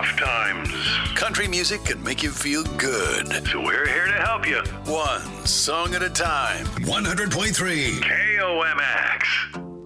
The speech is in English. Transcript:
tough times. Country music can make you feel good. So we're here to help you. One song at a time. 100.3 KOMX.